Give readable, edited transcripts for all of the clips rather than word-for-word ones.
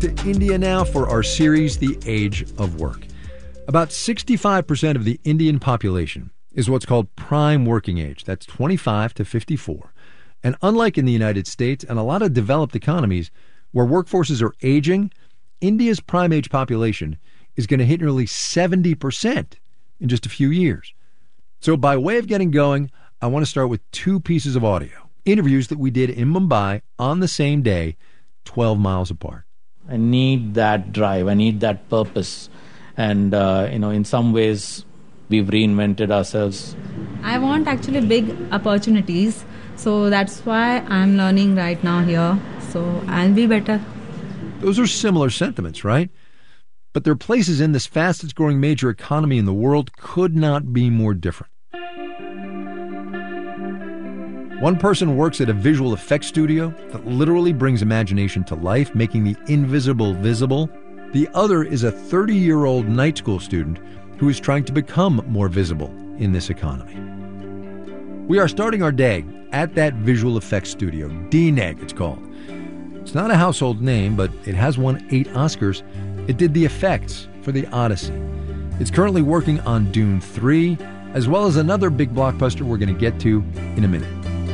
to India now for our series, The Age of Work. About 65% of the Indian population is what's called prime working age. That's 25 to 54. And unlike in the United States and a lot of developed economies where workforces are aging, India's prime age population is going to hit nearly 70% in just a few years. So by way of getting going, I want to start with two pieces of audio, interviews that we did in Mumbai on the same day, 12 miles apart. I need that drive. I need that purpose. And, in some ways, we've reinvented ourselves. I want actually big opportunities. So that's why I'm learning right now here. So I'll be better. Those are similar sentiments, right? But there are places in this fastest growing major economy in the world could not be more different. One person works at a visual effects studio that literally brings imagination to life, making the invisible visible. The other is a 30-year-old night school student who is trying to become more visible in this economy. We are starting our day at that visual effects studio, DNEG it's called. It's not a household name, but it has won 8 Oscars. It did the effects for The Odyssey. It's currently working on Dune 3, as well as another big blockbuster we're going to get to in a minute.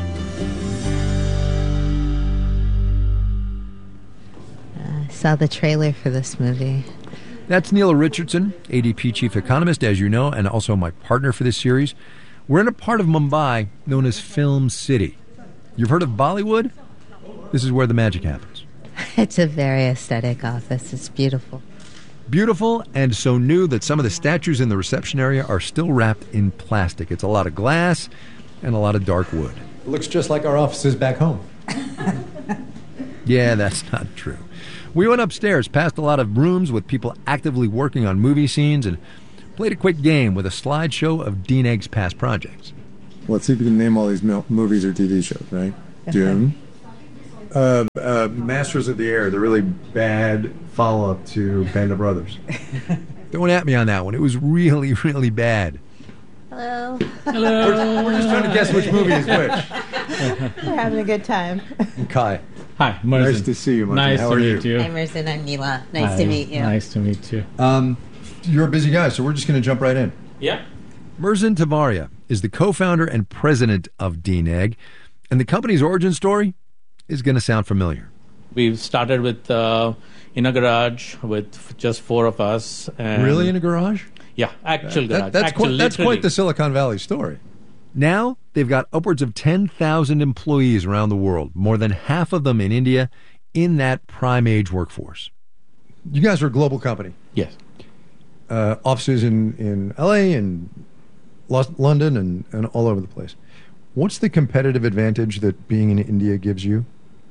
Saw the trailer for this movie. That's Neela Richardson, ADP Chief Economist, as you know, and also my partner for this series. We're in a part of Mumbai known as Film City. You've heard of Bollywood? This is where the magic happens. It's a very aesthetic office. It's beautiful. Beautiful and so new that some of the statues in the reception area are still wrapped in plastic. It's a lot of glass and a lot of dark wood. It looks just like our offices back home. Yeah, that's not true. We went upstairs, past a lot of rooms with people actively working on movie scenes, and played a quick game with a slideshow of DNEG's past projects. Let's see if you can name all these movies or TV shows, right? Dune. Masters of the Air, the really bad follow-up to Band of Brothers. Don't at me on that one. It was really, really bad. Hello. Hello. We're just trying to guess which movie is which. We're having a good time. Kai. Hi, Merzen. Nice to see you, Martin. Nice How to are meet you. Hi, Merzen. I'm Neela. Nice to meet you. Nice to meet you. You're a busy guy, so we're just going to jump right in. Yeah. Merzen Tavaria is the co-founder and president of DNEG, and the company's origin story is going to sound familiar. We've started with in a garage with just 4 of us. And Really, in a garage? Yeah, actual garage. That's quite the Silicon Valley story. Now, they've got upwards of 10,000 employees around the world, more than half of them in India, in that prime age workforce. You guys are a global company. Yes. Offices in LA and London and all over the place. What's the competitive advantage that being in India gives you?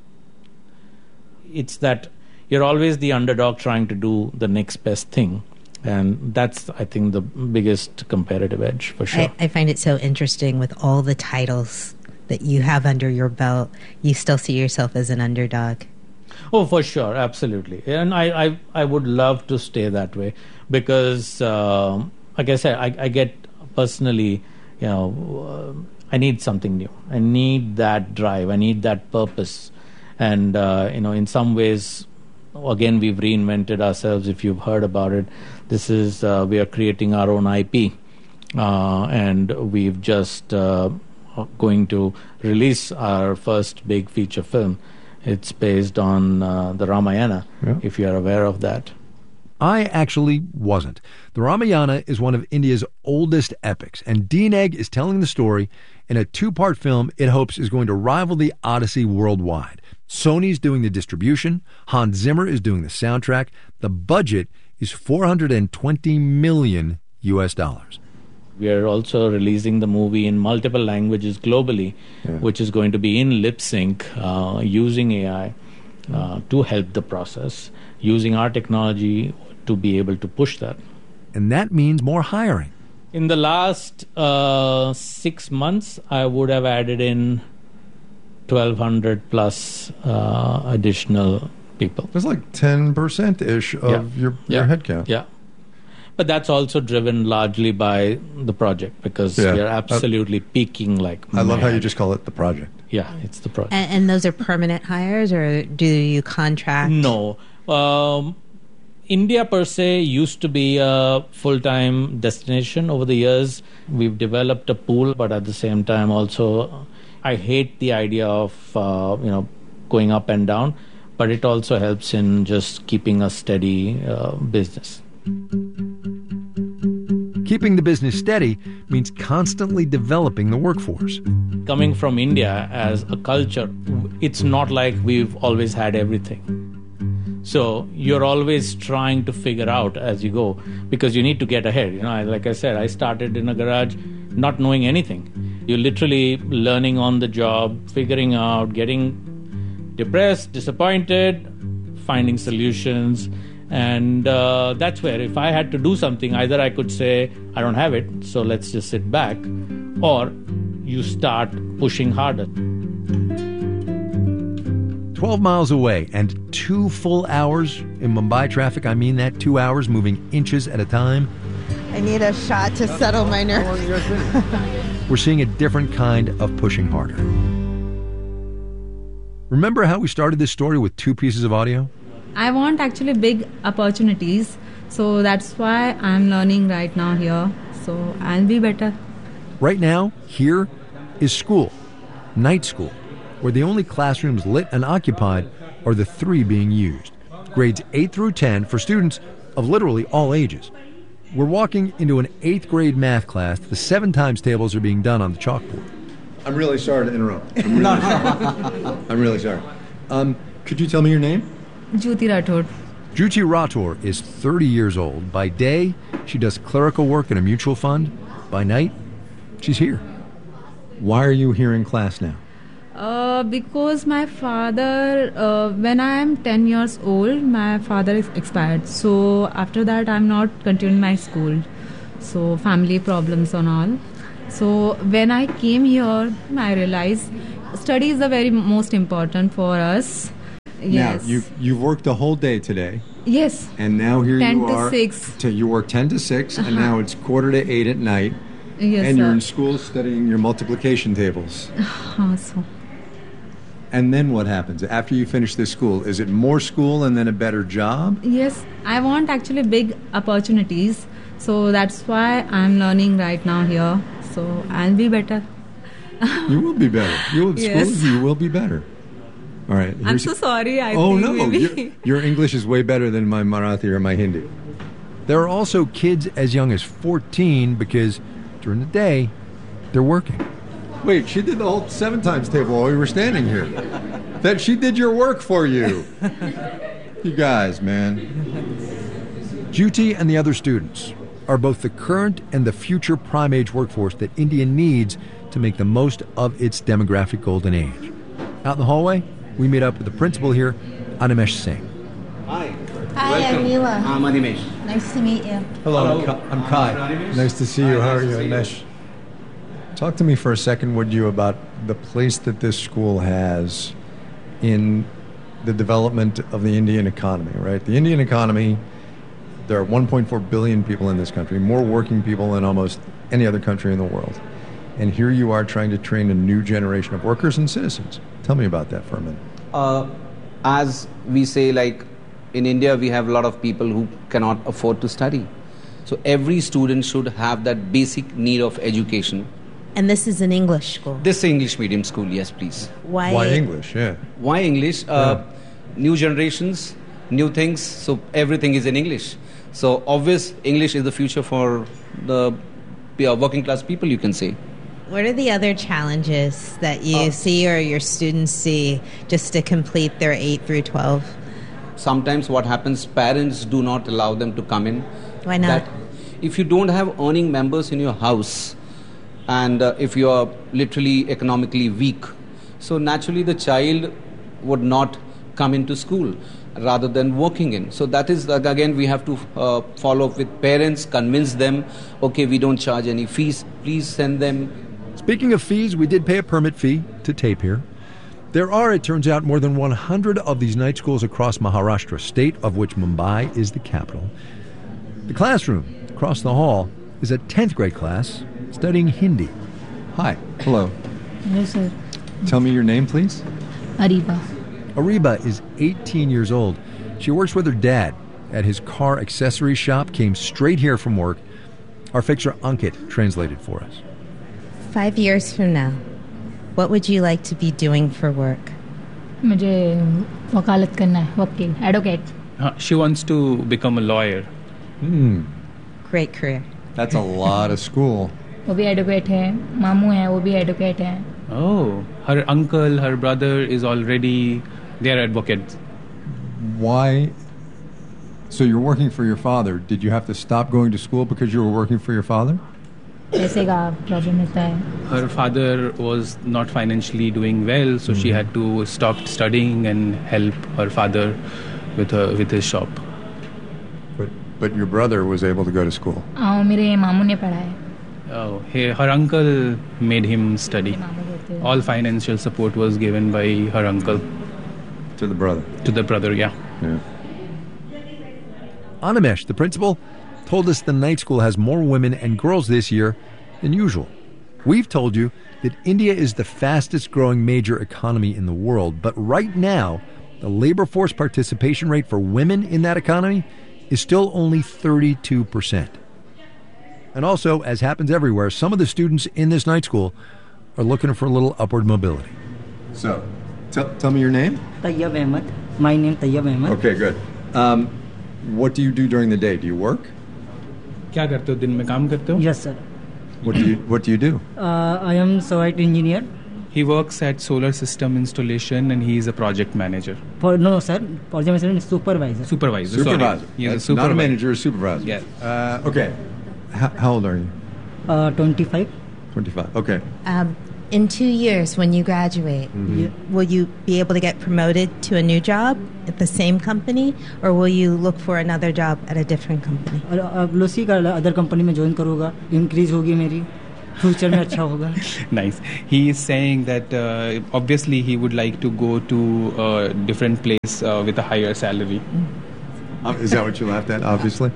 It's that you're always the underdog trying to do the next best thing. And that's, I think, the biggest competitive edge for sure. I find it so interesting with all the titles that you have under your belt. You still see yourself as an underdog. Oh, for sure. Absolutely. And I would love to stay that way because, like I said, I get personally, I need something new. I need that drive. I need that purpose. And, in some ways, again, we've reinvented ourselves. If you've heard about it, this is, we are creating our own IP. And we've just going to release our first big feature film. It's based on the Ramayana, if you're aware of that. I actually wasn't. The Ramayana is one of India's oldest epics, and DNEG is telling the story in a 2-part film it hopes is going to rival the Odyssey worldwide. Sony's doing the distribution, Hans Zimmer is doing the soundtrack. The budget is $420 million. We are also releasing the movie in multiple languages globally, which is going to be in lip sync, using AI to help the process, using our technology to be able to push that. And that means more hiring. In the last 6 months, I would have added in 1,200 plus additional people. That's like 10%-ish of your headcount. Yeah. But that's also driven largely by the project because we are absolutely peaking like I love how you just call it the project. Yeah, it's the project. And those are permanent hires, or do you contract? No. India per se used to be a full-time destination. Over the years, we've developed a pool, but at the same time also, I hate the idea of going up and down, but it also helps in just keeping a steady business. Keeping the business steady means constantly developing the workforce. Coming from India as a culture, it's not like we've always had everything. So you're always trying to figure out as you go, because you need to get ahead. Like I said, I started in a garage not knowing anything. You're literally learning on the job, figuring out, getting depressed, disappointed, finding solutions. And that's where if I had to do something, either I could say, I don't have it, so let's just sit back, or you start pushing harder. 12 miles away and 2 full hours in Mumbai traffic. I mean that, 2 hours moving inches at a time. I need a shot to settle my nerves. We're seeing a different kind of pushing harder. Remember how we started this story with 2 pieces of audio? I want actually big opportunities. So that's why I'm learning right now here. So I'll be better. Right now, here is school, night school, where the only classrooms lit and occupied are the 3 being used. Grades 8 through 10 for students of literally all ages. We're walking into an 8th grade math class. The 7 times tables are being done on the chalkboard. I'm really sorry to interrupt. I'm really sorry. Could you tell me your name? Jyoti Rathod. Jyoti Rathod is 30 years old. By day, she does clerical work in a mutual fund. By night, she's here. Why are you here in class now? Because my father, when I am 10 years old, my father expired. So after that, I'm not continuing my school. So family problems and all. So when I came here, I realized study is the very most important for us. Yes. Now, you've worked the whole day today. Yes. And now here 10 you are. 10 to 6. You work 10 to 6, and now it's 7:45 at night. Yes, and you're sir. in school studying your multiplication tables. So. And then what happens? After you finish this school, is it more school and then a better job? Yes, I want actually big opportunities. So that's why I'm learning right now here. So I'll be better. You will be better. Yes. You will be better. All right. I'm so sorry. I Oh, think no. maybe. Your English is way better than my Marathi or my Hindi. There are also kids as young as 14 because during the day, they're working. Wait, she did the whole 7 times table while we were standing here. That she did your work for you. You guys, man. Jyoti and the other students are both the current and the future prime age workforce that India needs to make the most of its demographic golden age. Out in the hallway, we meet up with the principal here, Animesh Singh. Hi. Hi, I'm Neela. I'm Animesh. Nice to meet you. Hello, I'm Kai. Nice to see you. How are you, Anesh? Talk to me for a second, would you, about the place that this school has in the development of the Indian economy, right? The Indian economy, there are 1.4 billion people in this country, more working people than almost any other country in the world. And here you are trying to train a new generation of workers and citizens. Tell me about that for a minute. As we say, like in India, we have a lot of people who cannot afford to study. So every student should have that basic need of education. And this is an English school. This English medium school, yes, please. Why English? Yeah. Why English? New generations, new things, so everything is in English. So obvious, English is the future for the working class people, you can say. What are the other challenges that you see or your students see just to complete their 8 through 12? Sometimes what happens, parents do not allow them to come in. Why not? That if you don't have earning members in your house, and if you are literally economically weak, so naturally the child would not come into school rather than working in. So that is, again, we have to follow up with parents, convince them, okay, we don't charge any fees, please send them. Speaking of fees, we did pay a permit fee to tape here. There are, it turns out, more than 100 of these night schools across Maharashtra, state of which Mumbai is the capital. The classroom across the hall is a 10th grade class studying Hindi. Hi. Hello. Hello, sir. Tell me your name, please. Ariba. Ariba is 18 years old She works with her dad at his car accessories shop, came straight here from work. Our fixer Ankit translated for us. 5 years from now, what would you like to be doing for work? मुझे वकालत करना है, वकील, advocate. She wants to become a lawyer. Great career. That's a lot of school. वो भी advocate है, मामू है, वो भी advocate है. Oh, her uncle, her brother is already, they are advocates. Why? So you're working for your father. Did you have to stop going to school because you were working for your father? पैसे का problem होता है. Her father was not financially doing well, so she had to stop studying and help her father with his shop. But your brother was able to go to school. मेरे मामू ने पढ़ाया. Oh, her uncle made him study. All financial support was given by her uncle. To the brother. To the brother, yeah. Animesh, the principal, told us the night school has more women and girls this year than usual. We've told you that India is the fastest growing major economy in the world, but right now, the labor force participation rate for women in that economy is still only 32%. And also, as happens everywhere, some of the students in this night school are looking for a little upward mobility. So, tell me your name. Tayyab Ahmed. My name Tayyab Ahmed. Okay, good. What do you do during the day? Do you work? क्या करते हो दिन में काम करते हो? Yes, sir. What do you do? I am site engineer. He works at solar system installation and he is a project manager. No, sir. Project manager is supervisor. Supervisor. Supervisor. Sorry. He is a Not a supervisor. manager, a supervisor. Yeah. Okay. How old are you? 25. 25. Okay. In 2 years, when you graduate, will you be able to get promoted to a new job at the same company, or will you look for another job at a different company? Lucy का other company में join करूँगा, increase होगी मेरी, future में अच्छा होगा. Nice. He is saying that obviously he would like to go to a different place with a higher salary. Is that what you laughed at? Obviously.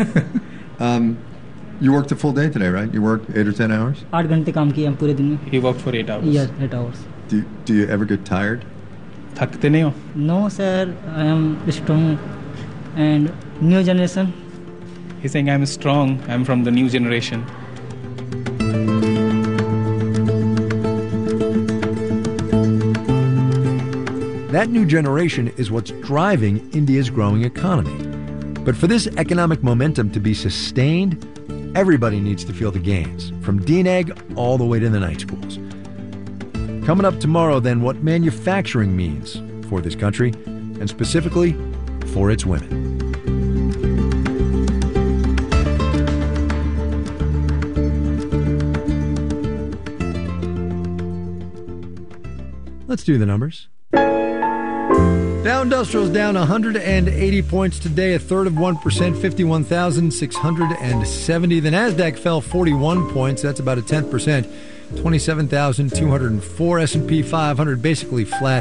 You worked a full day today, right? You worked 8 or 10 hours? 8 घंटे काम किया हम पूरे दिन में. He worked for 8 hours. Yes, 8 hours. Do you ever get tired? थकते नहीं हो? No, sir. I am strong and new generation. He's saying I'm strong. I'm from the new generation. That new generation is what's driving India's growing economy. But for this economic momentum to be sustained, everybody needs to feel the gains, from DNEG all the way to the night schools. Coming up tomorrow, then, what manufacturing means for this country, and specifically for its women. Let's do the numbers. Dow Industrial's down 180 points today, a third of 1%, 51,670. The NASDAQ fell 41 points, that's about a 10%, 27,204. S&P 500 basically flat,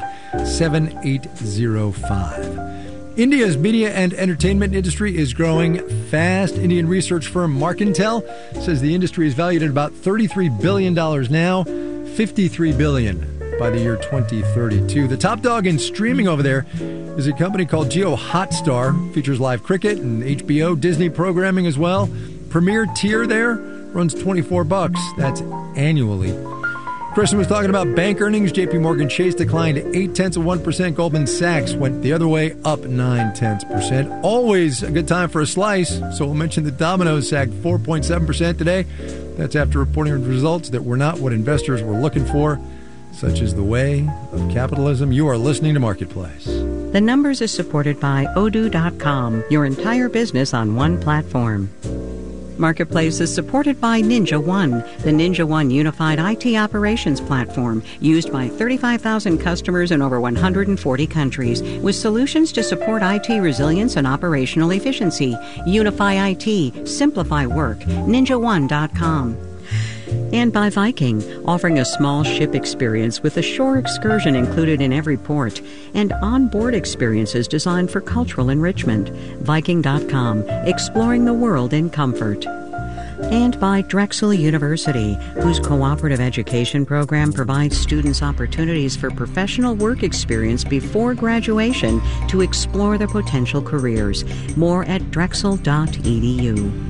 7,805. India's media and entertainment industry is growing fast. Indian research firm Markantel says the industry is valued at about $33 billion now, $53 billion by the year 2032. The top dog in streaming over there is a company called Jio Hotstar. Features live cricket and HBO, Disney programming as well. Premier tier there runs $24. That's annually. Kristen was talking about bank earnings. JP Morgan Chase declined 0.8%. Goldman Sachs went the other way, up 0.9%. Always a good time for a slice. So we'll mention that Domino's sagged 4.7% today. That's after reporting results that were not what investors were looking for. Such is the way of capitalism. You are listening to Marketplace. The Numbers is supported by Odoo.com, your entire business on one platform. Marketplace is supported by Ninja One, the Ninja One unified IT operations platform used by 35,000 customers in over 140 countries with solutions to support IT resilience and operational efficiency. Unify IT, simplify work, ninjaone.com. And by Viking, offering a small ship experience with a shore excursion included in every port and onboard experiences designed for cultural enrichment. Viking.com, exploring the world in comfort. And by Drexel University, whose cooperative education program provides students opportunities for professional work experience before graduation to explore their potential careers. More at drexel.edu.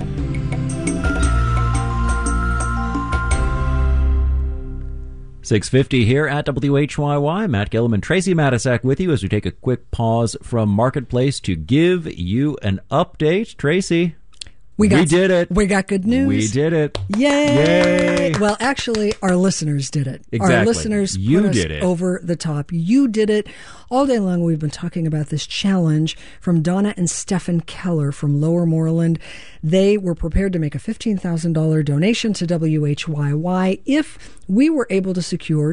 .650 here at WHYY. Matt Gilliam, Tracy Matisak with you as we take a quick pause from Marketplace to give you an update. Tracy, we did it. We got good news. We did it. Yay! Well, actually, our listeners did it. Exactly. Our listeners put us over the top. You did it. All day long, we've been talking about this challenge from Donna and Stephen Keller from Lower Moreland. They were prepared to make a $15,000 donation to WHYY if we were able to secure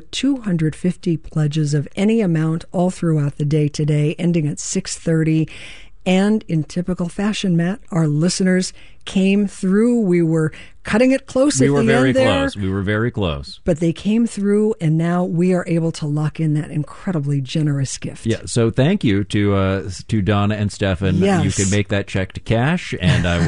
250 pledges of any amount all throughout the day today, ending at 6:30. And in typical fashion, Matt, our listeners came through. We were cutting it close at the end there. We were very close. But they came through, and now we are able to lock in that incredibly generous gift. Yeah, so thank you to Donna and Stefan. Yes. You can make that check to cash, and I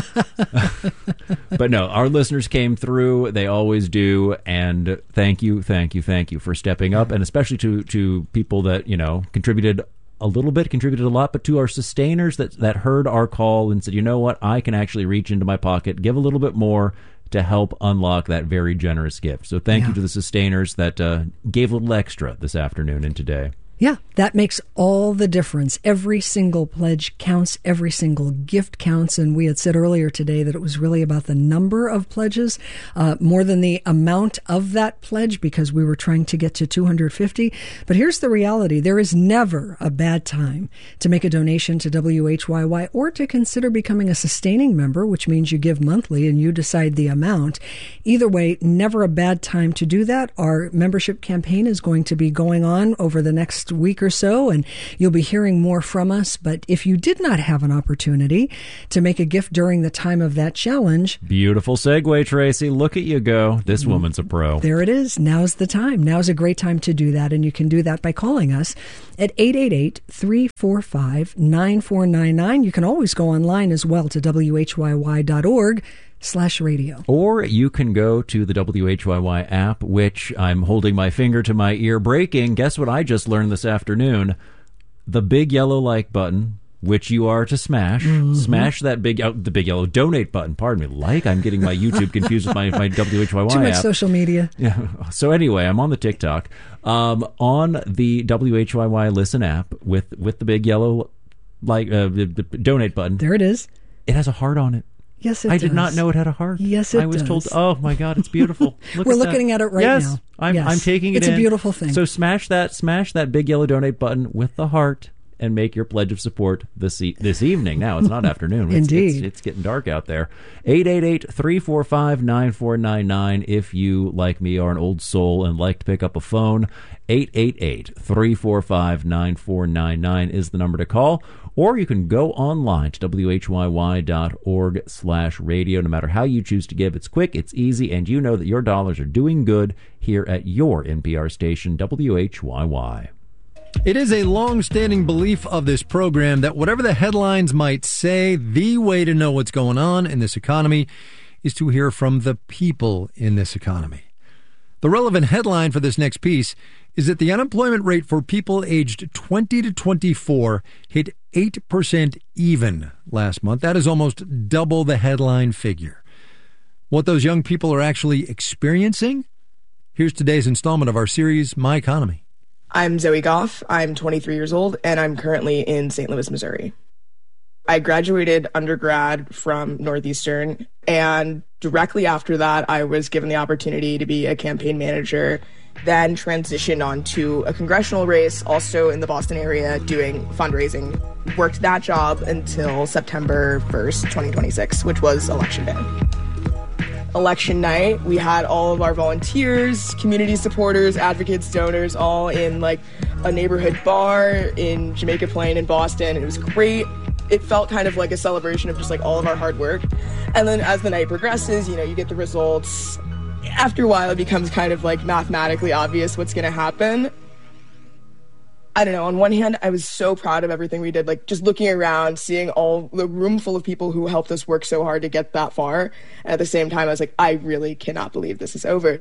will. But no, our listeners came through. They always do, and thank you for stepping up, and especially to people that, contributed a little bit, contributed a lot, but to our sustainers that heard our call and said, you know what, I can actually reach into my pocket, give a little bit more to help unlock that very generous gift. So thank you to the sustainers that gave a little extra this afternoon and today. Yeah, that makes all the difference. Every single pledge counts. Every single gift counts. And we had said earlier today that it was really about the number of pledges more than the amount of that pledge, because we were trying to get to 250. But here's the reality. There is never a bad time to make a donation to WHYY or to consider becoming a sustaining member, which means you give monthly and you decide the amount. Either way, never a bad time to do that. Our membership campaign is going to be going on over the next week or so, and you'll be hearing more from us. But if you did not have an opportunity to make a gift during the time of that challenge... Beautiful segue, Tracy. Look at you go. This woman's a pro. There it is. Now's the time. Now's a great time to do that, and you can do that by calling us at 888-345-9499. You can always go online as well to whyy.org/radio. Or you can go to the WHYY app, which I'm holding my finger to my ear. Breaking. Guess what I just learned this afternoon? The big yellow like button, which you are to smash. Mm-hmm. Smash that the big yellow donate button. Pardon me. I'm getting my YouTube confused with my WHYY app. Too much social media. Yeah. So anyway, I'm on the TikTok. On the WHYY Listen app with the big yellow the donate button. There it is. It has a heart on it. Yes, it does. I did not know it had a heart. Yes, it does. I was told, oh my God, it's beautiful. We're looking at it right now. Yes, I'm taking it in. It's a beautiful thing. So smash that big yellow donate button with the heart and make your pledge of support this evening. Now, it's not afternoon. Indeed. It's getting dark out there. 888-345-9499 if you, like me, are an old soul and like to pick up a phone. 888-345-9499 is the number to call. Or you can go online to whyy.org/radio. No matter how you choose to give, it's quick, it's easy, and you know that your dollars are doing good here at your NPR station, WHYY. It is a long-standing belief of this program that whatever the headlines might say, the way to know what's going on in this economy is to hear from the people in this economy. The relevant headline for this next piece is that the unemployment rate for people aged 20 to 24 hit 8% even last month. That is almost double the headline figure. What those young people are actually experiencing? Here's today's installment of our series, My Economy. I'm Zoe Goff. I'm 23 years old, and I'm currently in St. Louis, Missouri. I graduated undergrad from Northeastern, and directly after that, I was given the opportunity to be a campaign manager, then transitioned on to a congressional race, also in the Boston area, doing fundraising. Worked that job until September 1st, 2026, which was Election Day. Election night, we had all of our volunteers, community supporters, advocates, donors, all in like a neighborhood bar in Jamaica Plain in Boston. It was great. It felt kind of like a celebration of just like all of our hard work. And then as the night progresses, you get the results. After a while, it becomes kind of like mathematically obvious what's going to happen. I don't know, on one hand, I was so proud of everything we did, like just looking around, seeing all the room full of people who helped us work so hard to get that far. And at the same time, I was like, I really cannot believe this is over.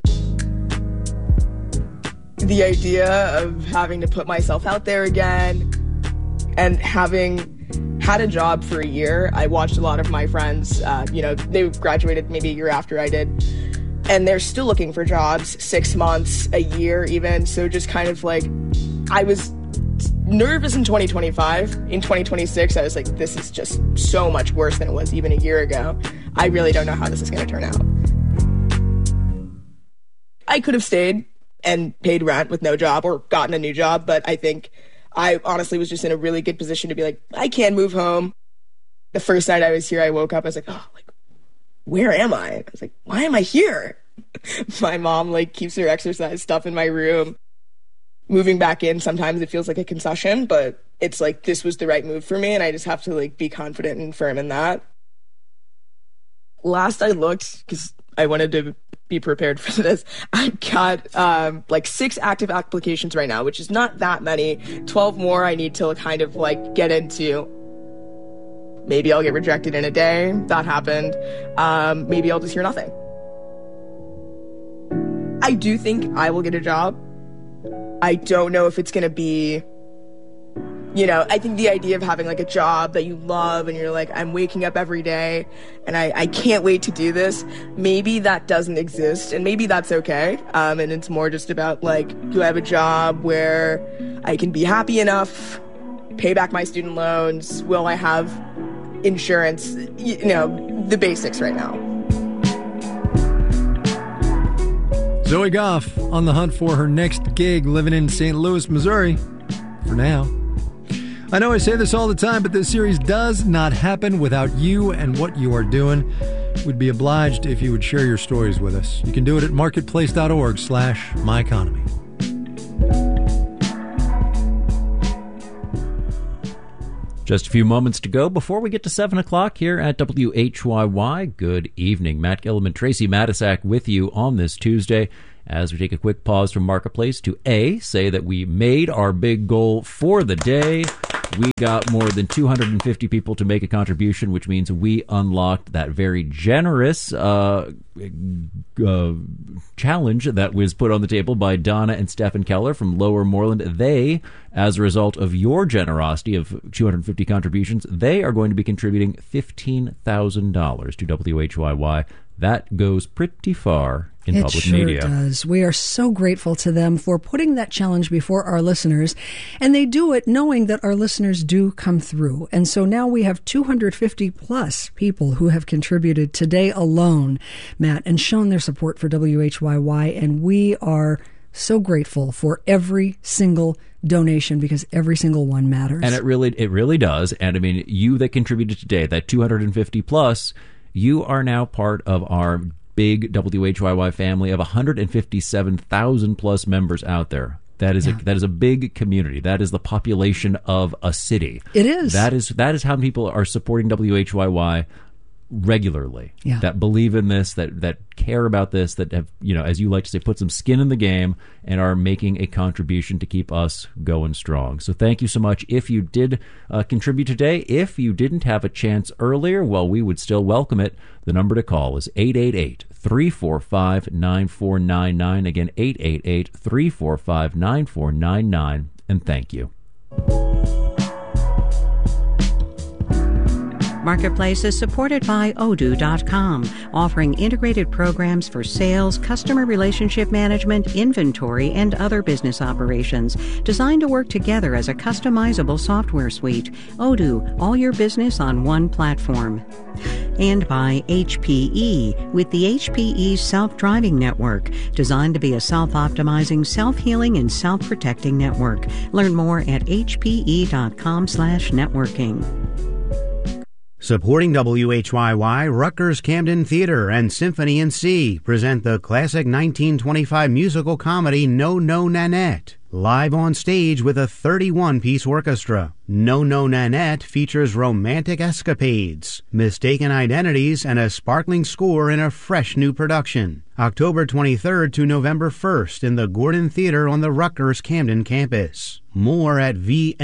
The idea of having to put myself out there again and having had a job for a year, I watched a lot of my friends, they graduated maybe a year after I did, and they're still looking for jobs, 6 months, a year even. So just kind of like, I was nervous in 2025. In 2026, I was like, this is just so much worse than it was even a year ago. I really don't know how this is going to turn out. I could have stayed and paid rent with no job or gotten a new job, but I think I honestly was just in a really good position to be like, I can move home. The first night I was here, I woke up, I was like, oh, like, where am I? I was like, why am I here? My mom like keeps her exercise stuff in my room. Moving back in, sometimes it feels like a concession, but it's like, this was the right move for me, and I just have to like be confident and firm in that. Last I looked, because I wanted to be prepared for this, I got like 6 active applications right now, which is not that many. 12 more I need to kind of like get into. Maybe I'll get rejected in a day. That happened. Maybe I'll just hear nothing. I do think I will get a job. I don't know if it's going to be, I think the idea of having like a job that you love and you're like, I'm waking up every day and I can't wait to do this. Maybe that doesn't exist, and maybe that's okay. And it's more just about like, do I have a job where I can be happy enough, pay back my student loans? Will I have insurance? The basics right now. Zoe Goff on the hunt for her next gig, living in St. Louis, Missouri, for now. I know I say this all the time, but this series does not happen without you and what you are doing. We'd be obliged if you would share your stories with us. You can do it at marketplace.org/myeconomy. Just a few moments to go before we get to 7 o'clock here at WHYY. Good evening. Matt Gilliman, Tracy Matisak with you on this Tuesday as we take a quick pause from Marketplace to say that we made our big goal for the day. We got more than 250 people to make a contribution, which means we unlocked that very generous challenge that was put on the table by Donna and Stephen Keller from Lower Moreland. They, as a result of your generosity of 250 contributions, they are going to be contributing $15,000 to WHYY. That goes pretty far in public media. It sure does. We are so grateful to them for putting that challenge before our listeners, and they do it knowing that our listeners do come through. And so now we have 250 plus people who have contributed today alone, Matt, and shown their support for WHYY, and we are so grateful for every single donation because every single one matters. And it really does. And I mean, you that contributed today, that 250 plus, you are now part of our big WHYY family of 157,000 plus members out there. That is a big community. That is the population of a city. It is. That is how people are supporting WHYY regularly. Yeah. That believe in this, that care about this, that have, as you like to say, put some skin in the game and are making a contribution to keep us going strong. So thank you so much. If you did contribute today, if you didn't have a chance earlier, well, we would still welcome it. The number to call is 888-345-9499. Again, 888-345-9499. And thank you. Marketplace is supported by Odoo.com, offering integrated programs for sales, customer relationship management, inventory, and other business operations, designed to work together as a customizable software suite. Odoo, all your business on one platform. And by HPE, with the HPE Self-Driving Network, designed to be a self-optimizing, self-healing, and self-protecting network. Learn more at hpe.com/networking. Supporting WHYY, Rutgers Camden Theater and Symphony in C present the classic 1925 musical comedy No No Nanette. live on stage with a 31-piece orchestra. No No Nanette features romantic escapades, mistaken identities, and a sparkling score in a fresh new production. October 23rd to November 1st in the Gordon Theater on the Rutgers Camden campus. More at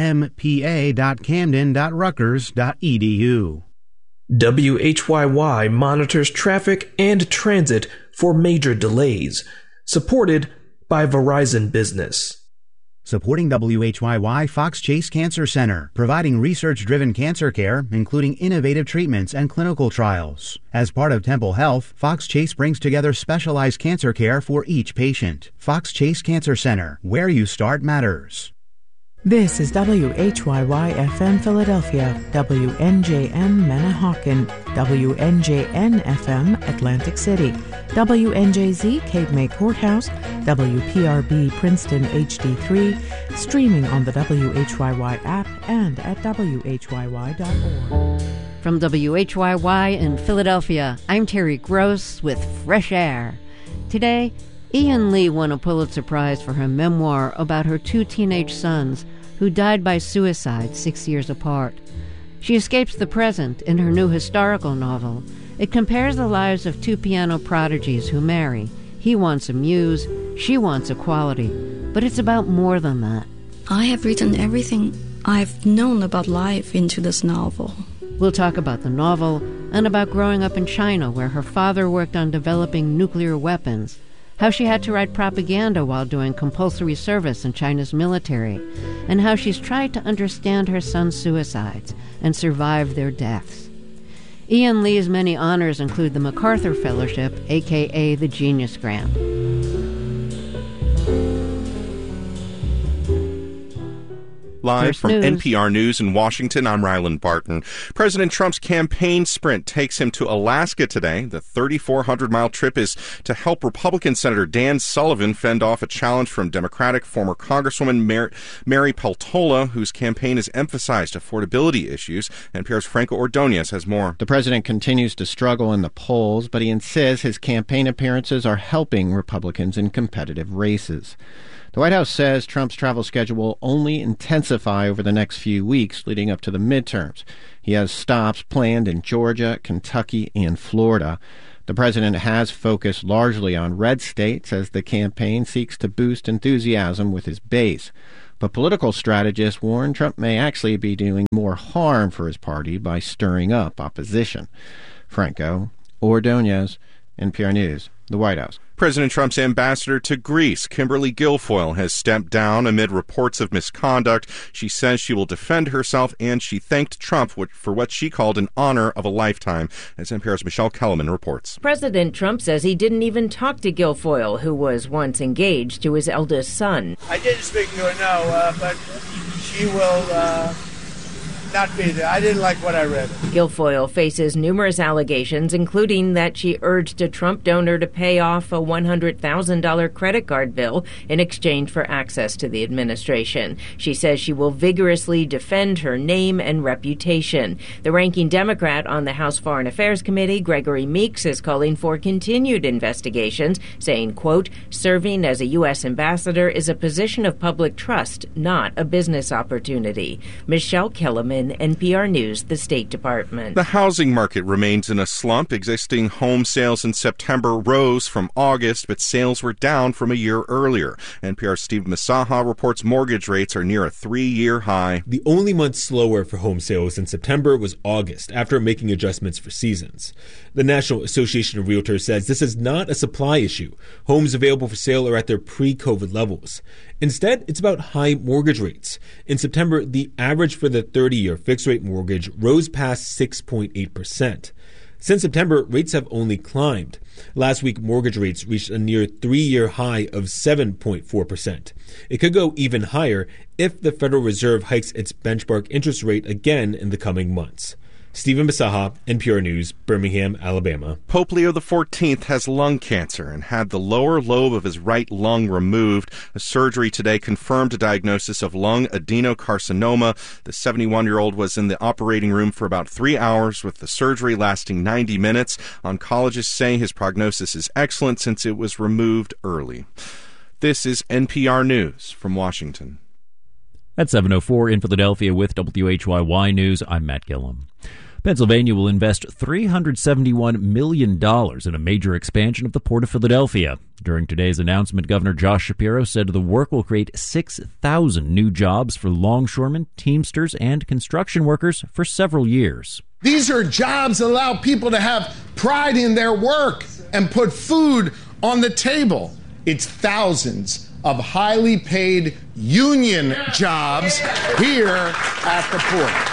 vmpa.camden.rutgers.edu. WHYY monitors traffic and transit for major delays. Supported by Verizon Business. Supporting WHYY, Fox Chase Cancer Center, providing research-driven cancer care, including innovative treatments and clinical trials. As part of Temple Health, Fox Chase brings together specialized cancer care for each patient. Fox Chase Cancer Center, where you start matters. This is WHYY-FM Philadelphia, WNJM Manahawkin, WNJN-FM Atlantic City, WNJZ Cape May Courthouse, WPRB Princeton HD3, streaming on the WHYY app and at WHYY.org. From WHYY in Philadelphia, I'm Terry Gross with Fresh Air. Today, Ian Lee won a Pulitzer Prize for her memoir about her two teenage sons who died by suicide 6 years apart. She escapes the present in her new historical novel. It compares the lives of two piano prodigies who marry. He wants a muse, she wants equality, but it's about more than that. I have written everything I've known about life into this novel. We'll talk about the novel and about growing up in China, where her father worked on developing nuclear weapons, how she had to write propaganda while doing compulsory service in China's military, and how she's tried to understand her son's suicides and survive their deaths. Ian Lee's many honors include the MacArthur Fellowship, a.k.a. the Genius Grant. Live from NPR News in Washington, I'm Ryland Barton. President Trump's campaign sprint takes him to Alaska today. The 3,400-mile trip is to help Republican Senator Dan Sullivan fend off a challenge from Democratic former Congresswoman Mary Peltola, whose campaign has emphasized affordability issues. NPR's Franco Ordonez has more. The president continues to struggle in the polls, but he insists his campaign appearances are helping Republicans in competitive races. The White House says Trump's travel schedule will only intensify over the next few weeks leading up to the midterms. He has stops planned in Georgia, Kentucky, and Florida. The president has focused largely on red states as the campaign seeks to boost enthusiasm with his base. But political strategists warn Trump may actually be doing more harm for his party by stirring up opposition. Franco Ordonez, NPR News, the White House. President Trump's ambassador to Greece, Kimberly Guilfoyle, has stepped down amid reports of misconduct. She says she will defend herself, and she thanked Trump for what she called an honor of a lifetime, as NPR's Michelle Kellerman reports. President Trump says he didn't even talk to Guilfoyle, who was once engaged to his eldest son. I didn't speak to her, no, but she will not be there. I didn't like what I read. Guilfoyle faces numerous allegations, including that she urged a Trump donor to pay off a $100,000 credit card bill in exchange for access to the administration. She says she will vigorously defend her name and reputation. The ranking Democrat on the House Foreign Affairs Committee, Gregory Meeks, is calling for continued investigations, saying, quote, serving as a U.S. ambassador is a position of public trust, not a business opportunity. Michelle Kellerman, NPR News, the State Department. The housing market remains in a slump. Existing home sales in September rose from August, but sales were down from a year earlier. NPR's Steve Masaha reports mortgage rates are near a 3-year high. The only month slower for home sales in September was August, after making adjustments for seasons. The National Association of Realtors says this is not a supply issue. Homes available for sale are at their pre-COVID levels. Instead, it's about high mortgage rates. In September, the average for the 30-year fixed-rate mortgage rose past 6.8%. Since September, rates have only climbed. Last week, mortgage rates reached a near 3-year high of 7.4%. It could go even higher if the Federal Reserve hikes its benchmark interest rate again in the coming months. Stephen Masaha, NPR News, Birmingham, Alabama. Pope Leo XIV has lung cancer and had the lower lobe of his right lung removed. A surgery today confirmed a diagnosis of lung adenocarcinoma. The 71-year-old was in the operating room for about 3 hours, with the surgery lasting 90 minutes. Oncologists say his prognosis is excellent since it was removed early. This is NPR News from Washington. At 7:04 in Philadelphia with WHYY News, I'm Matt Gillum. Pennsylvania will invest $371 million in a major expansion of the Port of Philadelphia. During today's announcement, Governor Josh Shapiro said the work will create 6,000 new jobs for longshoremen, teamsters, and construction workers for several years. These are jobs that allow people to have pride in their work and put food on the table. It's thousands of highly paid union jobs here at the port.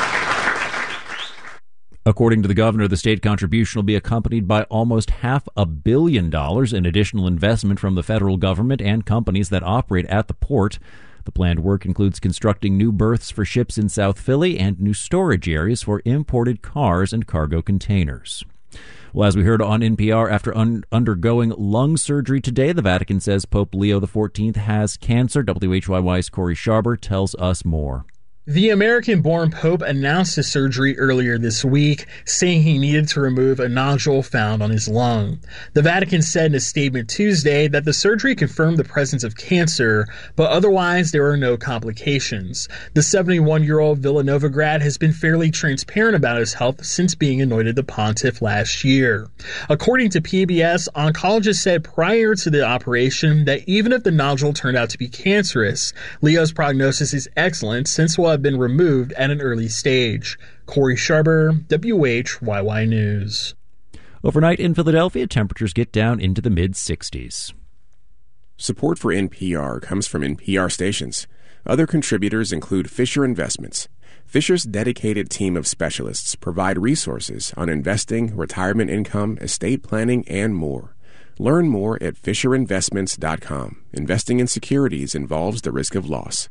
According to the governor, the state contribution will be accompanied by almost $500 million in additional investment from the federal government and companies that operate at the port. The planned work includes constructing new berths for ships in South Philly and new storage areas for imported cars and cargo containers. Well, as we heard on NPR, after undergoing lung surgery today, the Vatican says Pope Leo XIV has cancer. WHYY's Corey Sharber tells us more. The American-born Pope announced his surgery earlier this week, saying he needed to remove a nodule found on his lung. The Vatican said in a statement Tuesday that the surgery confirmed the presence of cancer, but otherwise there are no complications. The 71-year-old Villanova grad has been fairly transparent about his health since being anointed the pontiff last year. According to PBS, oncologists said prior to the operation that even if the nodule turned out to be cancerous, Leo's prognosis is excellent since will have been removed at an early stage. Corey Sharber, WHYY News. Overnight in Philadelphia, temperatures get down into the mid-60s. Support for NPR comes from NPR stations. Other contributors include Fisher Investments. Fisher's dedicated team of specialists provide resources on investing, retirement income, estate planning, and more. Learn more at FisherInvestments.com. Investing in securities involves the risk of loss.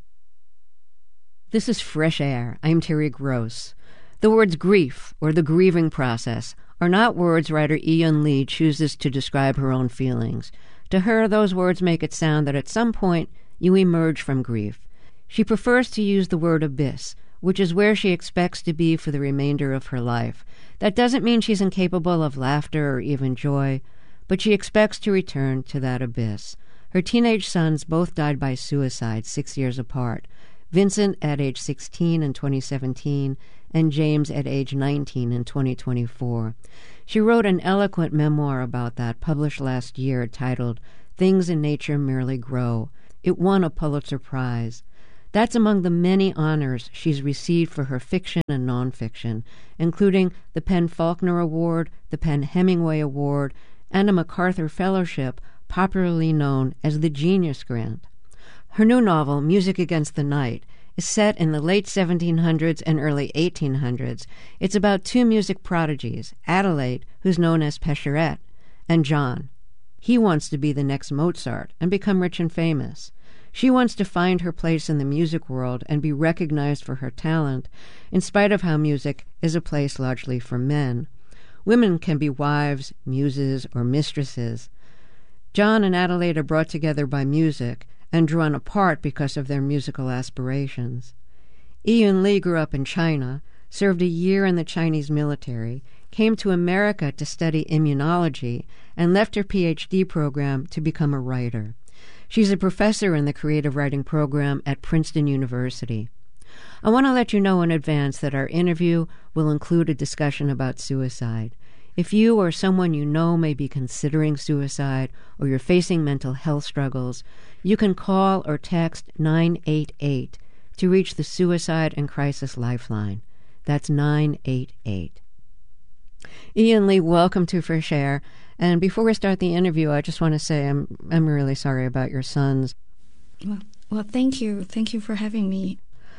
This is Fresh Air. I'm Terry Gross. The words grief or the grieving process are not words writer Ian Lee chooses to describe her own feelings. To her, those words make it sound that at some point you emerge from grief. She prefers to use the word abyss, which is where she expects to be for the remainder of her life. That doesn't mean she's incapable of laughter or even joy, but she expects to return to that abyss. Her teenage sons both died by suicide 6 years apart. Vincent at age 16 in 2017, and James at age 19 in 2024. She wrote an eloquent memoir about that, published last year, titled Things in Nature Merely Grow. It won a Pulitzer Prize. That's among the many honors she's received for her fiction and nonfiction, including the PEN/Faulkner Award, the PEN/Hemingway Award, and a MacArthur Fellowship, popularly known as the Genius Grant. Her new novel, Music Against the Night, is set in the late 1700s and early 1800s. It's about two music prodigies, Adelaide, who's known as Pécherette, and John. He wants to be the next Mozart and become rich and famous. She wants to find her place in the music world and be recognized for her talent, in spite of how music is a place largely for men. Women can be wives, muses, or mistresses. John and Adelaide are brought together by music, and drawn apart because of their musical aspirations. Ian Lee grew up in China, served a year in the Chinese military, came to America to study immunology, and left her PhD program to become a writer. She's a professor in the creative writing program at Princeton University. I want to let you know in advance that our interview will include a discussion about suicide. If you or someone you know may be considering suicide or you're facing mental health struggles, you can call or text 988 to reach the Suicide and Crisis Lifeline. That's 988. Ian Lee, welcome to Fresh Air. And before we start the interview, I just want to say I'm really sorry about your sons. Well, thank you. Thank you for having me.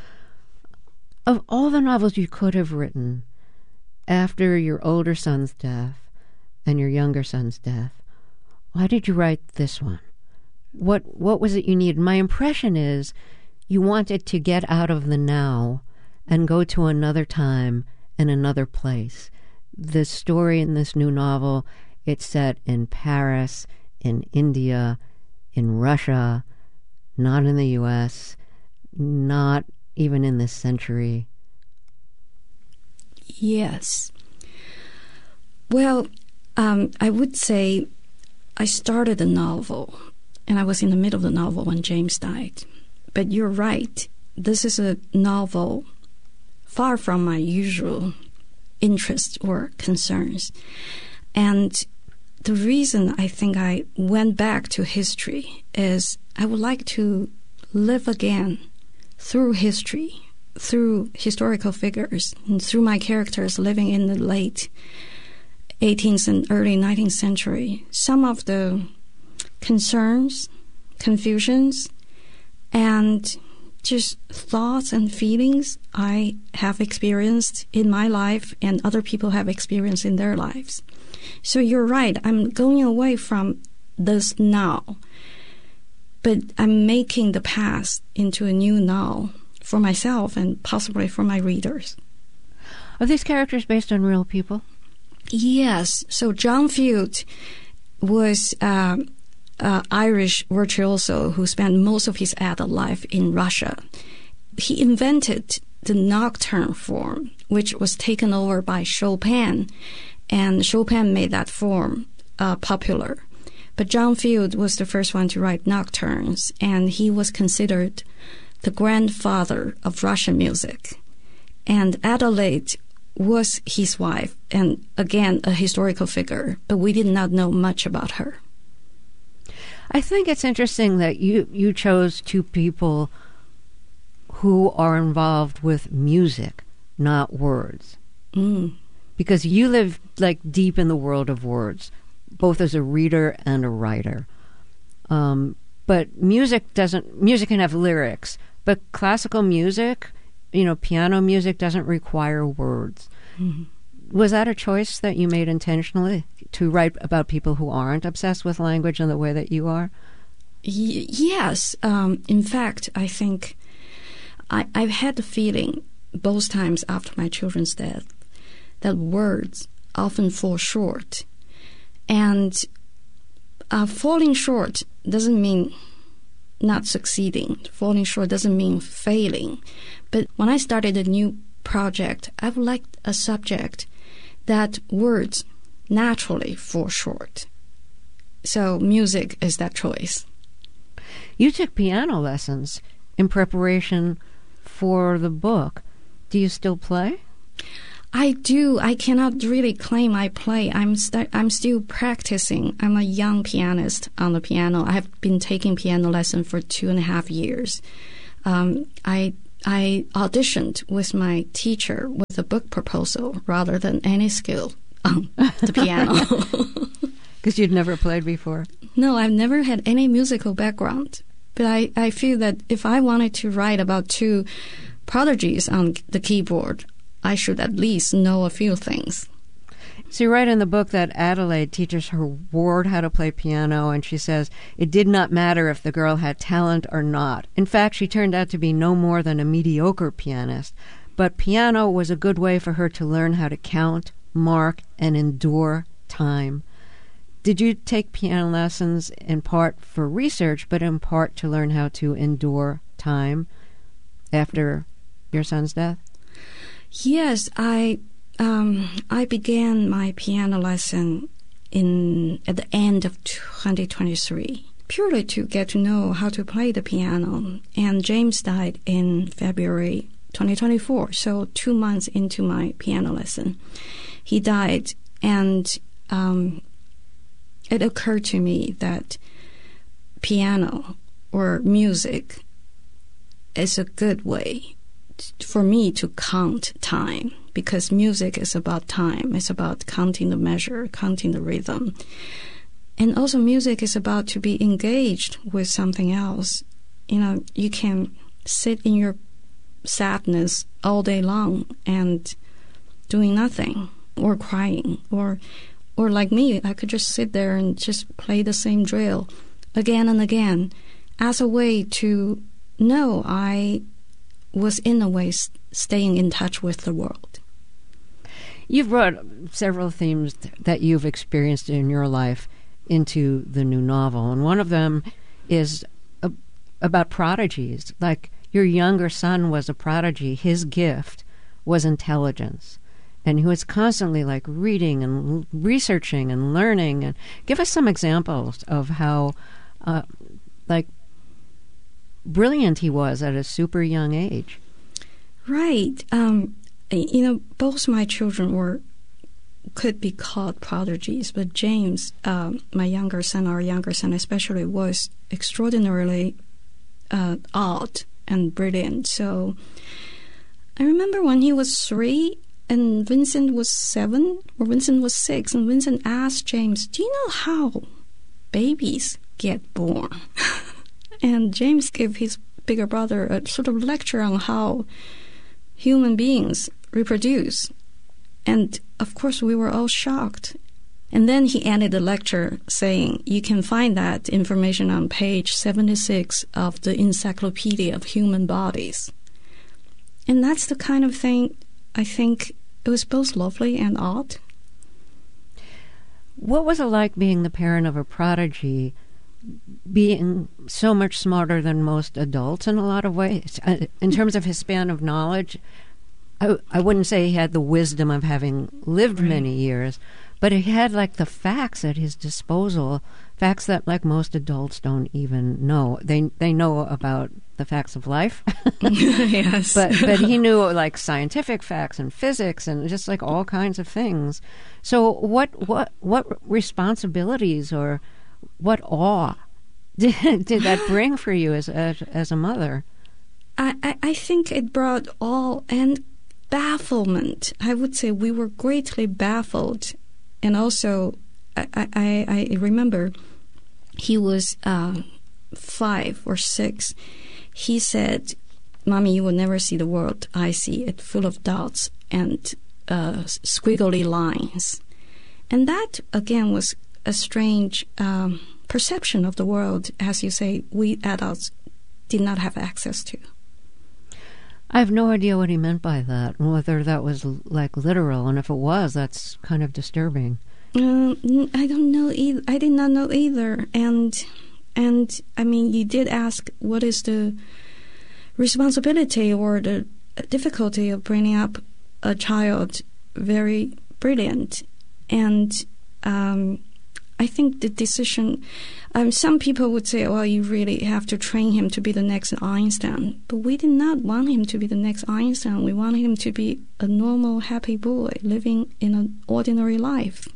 Of all the novels you could have written, after your older son's death and your younger son's death, why did you write this one? What was it you needed? My impression is you wanted to get out of the now and go to another time and another place. The story in this new novel, it's set in Paris, in India, in Russia, not in the U.S., not even in this century. Yes. Well, I would say I started the novel and I was in the middle of the novel when James died. But you're right. This is a novel far from my usual interests or concerns. And the reason I think I went back to history is I would like to live again through history, through historical figures, and through my characters living in the late 18th and early 19th century. Some of the concerns, confusions, and just thoughts and feelings I have experienced in my life and other people have experienced in their lives. So you're right, I'm going away from this now, but I'm making the past into a new now for myself and possibly for my readers. Are these characters based on real people? Yes. So John Field was Irish virtuoso who spent most of his adult life in Russia. He invented the nocturne form, which was taken over by Chopin, and Chopin made that form popular. But John Field was the first one to write nocturnes, and he was considered the grandfather of Russian music. And Adelaide was his wife, and again, a historical figure, but we did not know much about her. I think it's interesting that you chose two people who are involved with music, not words. Because you live like deep in the world of words, both as a reader and a writer. But music can have lyrics, but classical music, piano music doesn't require words. Was that a choice that you made intentionally to write about people who aren't obsessed with language in the way that you are? Yes. In fact, I think I've had the feeling both times after my children's death that words often fall short. And falling short doesn't mean not succeeding. Falling short doesn't mean failing. But when I started a new project, I would like a subject that words naturally fall short. So music is that choice. You took piano lessons in preparation for the book. Do you still play? I do. I cannot really claim I play. I'm still practicing. I'm a young pianist on the piano. I have been taking piano lessons for 2.5 years. I auditioned with my teacher with a book proposal rather than any skill on the piano. Because you'd never played before? No, I've never had any musical background. But I feel that if I wanted to write about two prodigies on the keyboard, I should at least know a few things. So you write in the book that Adelaide teaches her ward how to play piano, and she says it did not matter if the girl had talent or not. In fact, she turned out to be no more than a mediocre pianist. But piano was a good way for her to learn how to count, mark, and endure time. Did you take piano lessons in part for research, but in part to learn how to endure time after your son's death? Yes, I began my piano lesson at the end of 2023, purely to get to know how to play the piano. And James died in February 2024, so 2 months into my piano lesson. He died, and it occurred to me that piano or music is a good way for me to count time, because music is about time. It's about counting the measure, counting the rhythm. And also music is about to be engaged with something else. You can sit in your sadness all day long and doing nothing, or crying, or like me, I could just sit there and just play the same drill again and again as a way to know I was in a way staying in touch with the world. You've brought several themes that you've experienced in your life into the new novel, and one of them is about prodigies. Like, your younger son was a prodigy. His gift was intelligence, and he was constantly reading and researching and learning. And give us some examples of how brilliant he was at a super young age. Right. Both my children could be called prodigies, but James, our younger son especially, was extraordinarily odd and brilliant. So I remember when he was 3 and Vincent was 7 or Vincent was 6, and Vincent asked James, "Do you know how babies get born?" And James gave his bigger brother a sort of lecture on how human beings reproduce. And of course we were all shocked. And then he ended the lecture saying, "You can find that information on page 76 of the Encyclopedia of Human Bodies." And that's the kind of thing I think it was both lovely and odd. What was it like being the parent of a prodigy, being so much smarter than most adults in a lot of ways? In terms of his span of knowledge, I wouldn't say he had the wisdom of having lived many years, but he had the facts at his disposal, facts that most adults don't even know. They know about the facts of life. Yes. But he knew scientific facts and physics and just all kinds of things. So what responsibilities or what awe did that bring for you as a mother? I think it brought awe and bafflement. I would say we were greatly baffled. And also, I remember he was 5 or 6. He said, "Mommy, you will never see the world I see. It full of dots and squiggly lines." And that, again, was a strange perception of the world, as you say, we adults did not have access to. I have no idea what he meant by that, whether that was literal, and if it was, that's kind of disturbing. I don't know either. I did not know either. And I mean, you did ask what is the responsibility or the difficulty of bringing up a child very brilliant. And I think the decision, some people would say, well, you really have to train him to be the next Einstein. But we did not want him to be the next Einstein. We wanted him to be a normal, happy boy living in an ordinary life.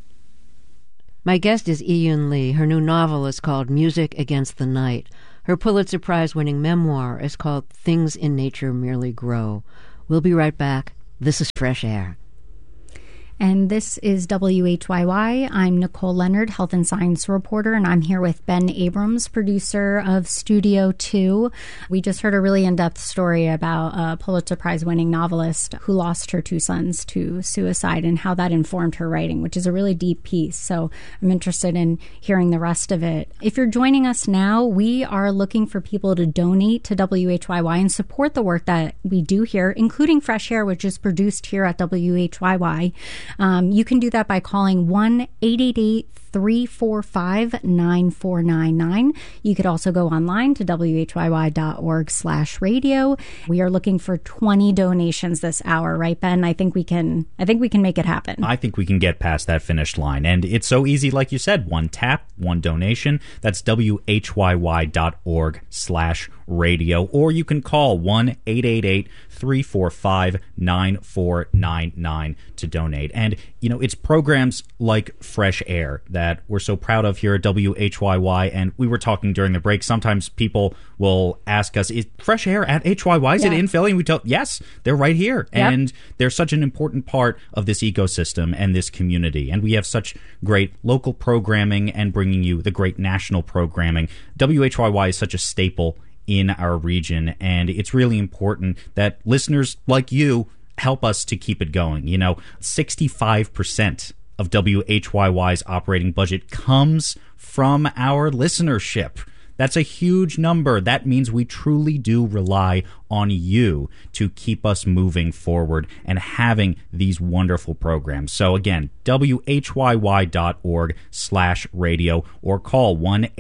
My guest is Iyun Lee. Her new novel is called Music Against the Night. Her Pulitzer Prize-winning memoir is called Things in Nature Merely Grow. We'll be right back. This is Fresh Air. And this is WHYY. I'm Nicole Leonard, health and science reporter, and I'm here with Ben Abrams, producer of Studio 2. We just heard a really in-depth story about a Pulitzer Prize-winning novelist who lost her 2 sons to suicide and how that informed her writing, which is a really deep piece. So I'm interested in hearing the rest of it. If you're joining us now, we are looking for people to donate to WHYY and support the work that we do here, including Fresh Air, which is produced here at WHYY. You can do that by calling 1-888-345-9499. You could also go online to whyy.org/radio. We are looking for 20 donations this hour, right, Ben? I think we can make it happen. I think we can get past that finish line. And it's so easy, like you said, 1 tap, 1 donation. That's whyy.org/radio. Or you can call 1-888-345-9499 to donate. And, it's programs like Fresh Air that we're so proud of here at WHYY. And we were talking during the break. Sometimes people will ask us, is Fresh Air at HYY? Is it in Philly? And we tell, yes, they're right here. Yep. And they're such an important part of this ecosystem and this community. And we have such great local programming and bringing you the great national programming. WHYY is such a staple in our region, and it's really important that listeners like you help us to keep it going. 65% of WHYY's operating budget comes from our listenership. That's a huge number. That means we truly do rely on you to keep us moving forward and having these wonderful programs. So again, whyy.org/radio or call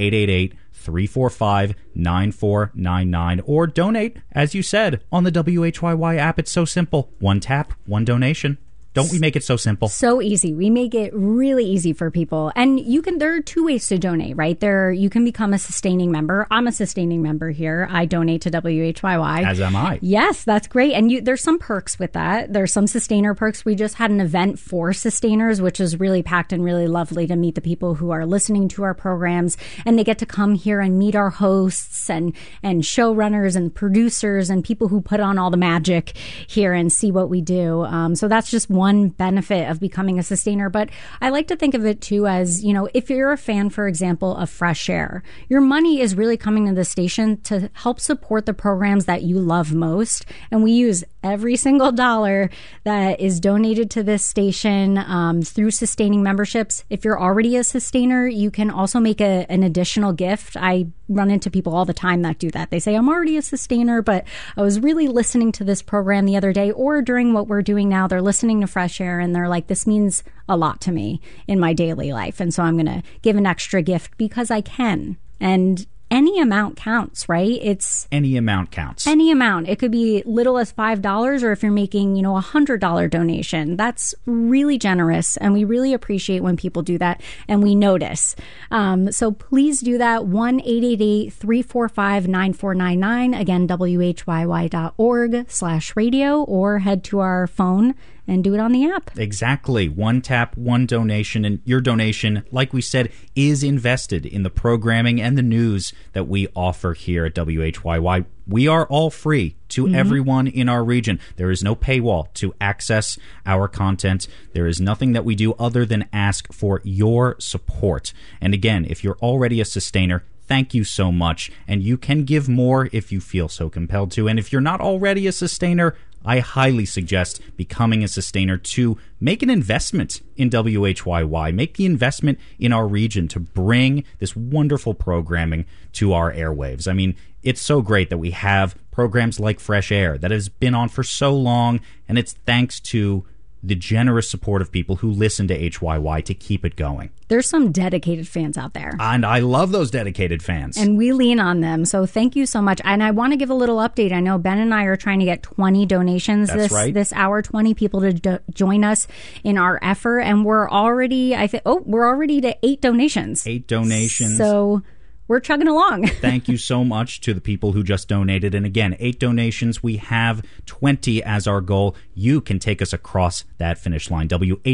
1-888-345-9499 or donate, as you said, on the WHYY app. It's so simple. 1 tap, 1 donation. Don't we make it so simple? So easy. We make it really easy for people. And there are two ways to donate, right? You can become a sustaining member. I'm a sustaining member here. I donate to WHYY. As am I. Yes, that's great. And there's some perks with that. There's some sustainer perks. We just had an event for sustainers, which is really packed and really lovely to meet the people who are listening to our programs. And they get to come here and meet our hosts and showrunners and producers and people who put on all the magic here and see what we do. So that's just one benefit of becoming a sustainer. But I like to think of it too as, if you're a fan, for example, of Fresh Air, your money is really coming to the station to help support the programs that you love most. And we use every single dollar that is donated to this station through sustaining memberships. If you're already a sustainer, you can also make an additional gift. I run into people all the time that do that. They say, I'm already a sustainer, but I was really listening to this program the other day, or during what we're doing now, they're listening to Fresh Air and they're like, this means a lot to me in my daily life. And so I'm going to give an extra gift because I can. And any amount counts, right? Any amount counts. Any amount. It could be little as $5, or if you're making, a $100 donation, that's really generous. And we really appreciate when people do that and we notice. So please do that. 1-888-345-9499. Again, WHYY.org/radio, or head to our phone and do it on the app. Exactly. One tap, one donation. And your donation, like we said, is invested in the programming and the news that we offer here at WHYY. We are all free to everyone in our region. There is no paywall to access our content. There is nothing that we do other than ask for your support. And again, if you're already a sustainer, thank you so much. And you can give more if you feel so compelled to. And if you're not already a sustainer, I highly suggest becoming a sustainer to make an investment in WHYY, make the investment in our region to bring this wonderful programming to our airwaves. I mean, it's so great that we have programs like Fresh Air that has been on for so long, and it's thanks to the generous support of people who listen to HYY to keep it going. There's some dedicated fans out there. And I love those dedicated fans. And we lean on them. So thank you so much. And I want to give a little update. I know Ben and I are trying to get 20 donations this hour, 20 people to join us in our effort. And we're already, we're already to 8 donations. 8 donations. So we're chugging along. Thank you so much to the people who just donated. And again, 8 donations. We have 20 as our goal. You can take us across that finish line.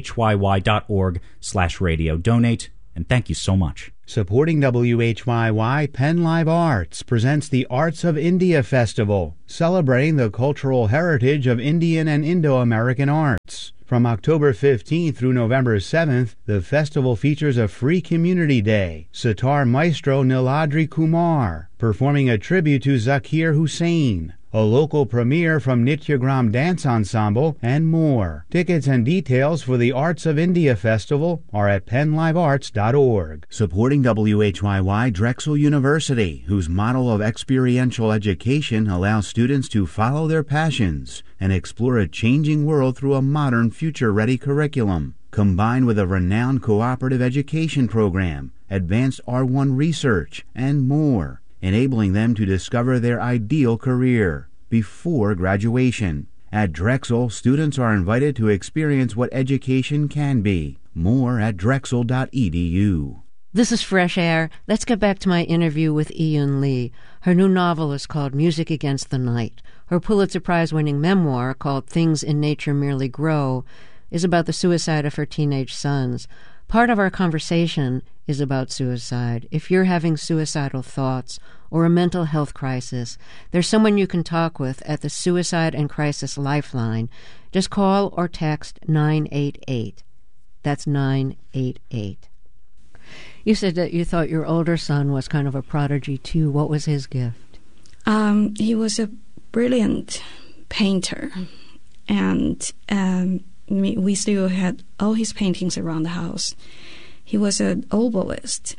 WHYY.org/radio. Donate, and thank you so much. Supporting WHYY, Penn Live Arts presents the Arts of India Festival, celebrating the cultural heritage of Indian and Indo-American arts. From October 15th through November 7th, the festival features a free community day. Sitar maestro Niladri Kumar performing a tribute to Zakir Hussain, a local premiere from Nityagram Dance Ensemble, and more. Tickets and details for the Arts of India Festival are at pennlivearts.org. Supporting WHYY, Drexel University, whose model of experiential education allows students to follow their passions and explore a changing world through a modern, future-ready curriculum, combined with a renowned cooperative education program, advanced R1 research, and more, enabling them to discover their ideal career before graduation. At Drexel, students are invited to experience what education can be. More at drexel.edu. This is Fresh Air. Let's get back to my interview with Yiyun Li. Her new novel is called Music Against the Night. Her Pulitzer Prize-winning memoir, called Things in Nature Merely Grow, is about the suicide of her teenage sons. Part of our conversation is about suicide. If you're having suicidal thoughts or a mental health crisis, there's someone you can talk with at the Suicide and Crisis Lifeline. Just call or text 988. That's 988. You said that you thought your older son was kind of a prodigy, too. What was his gift? He was a brilliant painter, and we still had all his paintings around the house. He was an oboist,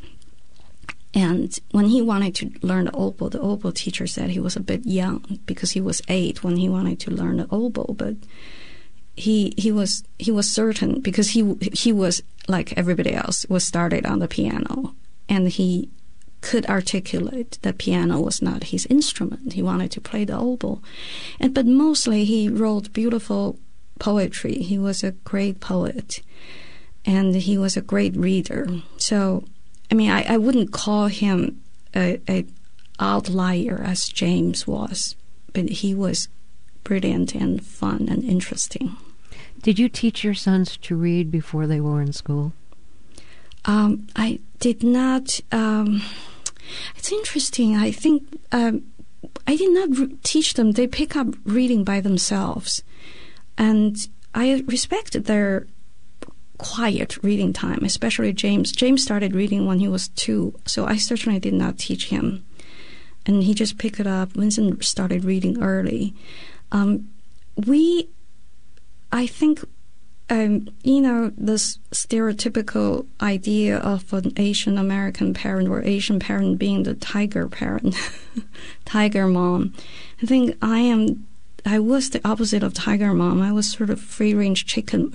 and when he wanted to learn the oboe teacher said he was a bit young because he was 8 when he wanted to learn the oboe, but he was certain, because he was like everybody else, was started on the piano, and he could articulate that piano was not his instrument. He wanted to play the oboe, but mostly he wrote beautiful poetry. He was a great poet, and he was a great reader. So, I mean, I wouldn't call him a outlier as James was, but he was brilliant and fun and interesting. Did you teach your sons to read before they were in school? I did not. It's interesting. I think I did not teach them. They pick up reading by themselves. And I respected their quiet reading time, especially James. James started reading when he was 2, so I certainly did not teach him. And he just picked it up. Vincent started reading early. I think, this stereotypical idea of an Asian American parent or Asian parent being the tiger parent, tiger mom. I think I was the opposite of tiger mom. I was sort of free-range chicken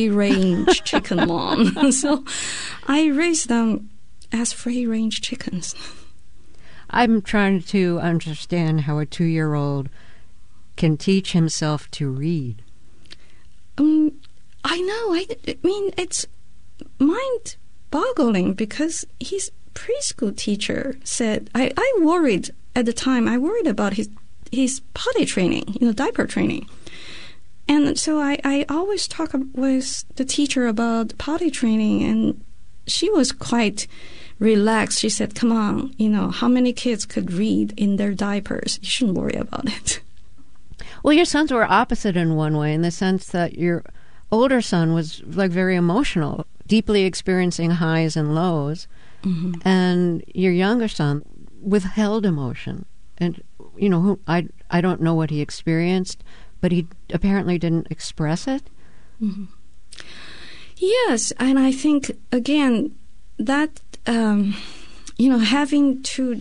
mom. So I raised them as free-range chickens. I'm trying to understand how a 2-year-old can teach himself to read. I know. I mean, it's mind-boggling because his preschool teacher said, I worried at the time, about his potty training, diaper training. And so I always talk with the teacher about potty training, and she was quite relaxed. She said, come on, how many kids could read in their diapers? You shouldn't worry about it. Well, your sons were opposite in one way, in the sense that your older son was very emotional, deeply experiencing highs and lows, and your younger son withheld emotion. And, I don't know what he experienced, but he apparently didn't express it. Mm-hmm. Yes, and I think, again, that, having had 2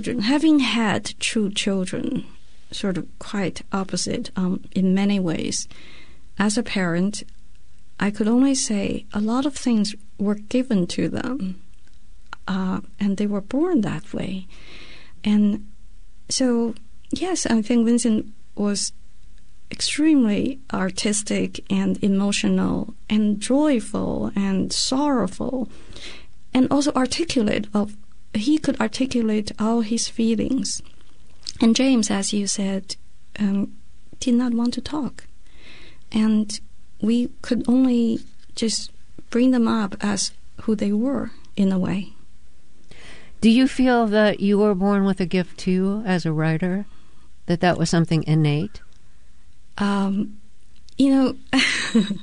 children, sort of quite opposite in many ways. As a parent, I could only say a lot of things were given to them, and they were born that way. And so, yes, I think Vincent was extremely artistic and emotional and joyful and sorrowful, and also articulate. He could articulate all his feelings. And James, as you said, did not want to talk. And we could only just bring them up as who they were, in a way. Do you feel that you were born with a gift, too, as a writer? That was something innate?